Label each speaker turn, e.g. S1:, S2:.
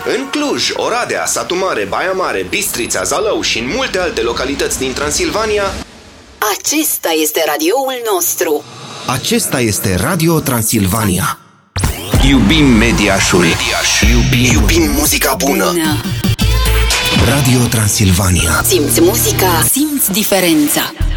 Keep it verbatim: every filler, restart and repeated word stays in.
S1: În Cluj, Oradea, Satu Mare, Baia Mare, Bistrița, Zalău și în multe alte localități din Transilvania.
S2: Acesta este radioul nostru.
S3: Acesta este Radio Transilvania.
S1: Iubim Mediașul. Mediaș. Iubim,
S3: Iubim muzica bună.
S2: Bună.
S3: Radio Transilvania.
S2: Simți muzica, simți diferența.